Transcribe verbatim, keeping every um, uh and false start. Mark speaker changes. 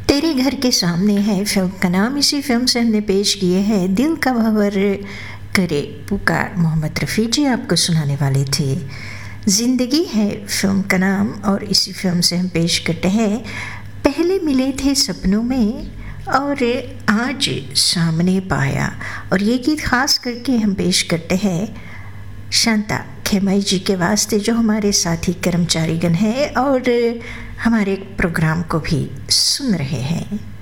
Speaker 1: तेरे घर के सामने है फिल्म का नाम। इसी फिल्म से हमने पेश किए हैं दिल का भंवर करे पुकार। मोहम्मद रफ़ी जी आपको सुनाने वाले थे। ज़िंदगी है फिल्म का नाम और इसी फिल्म से हम पेश करते हैं पहले मिले थे सपनों में और आज सामने पाया। और ये गीत खास करके हम पेश करते हैं शांता खेमाई जी के वास्ते, जो हमारे साथी कर्मचारीगण हैं और हमारे प्रोग्राम को भी सुन रहे हैं।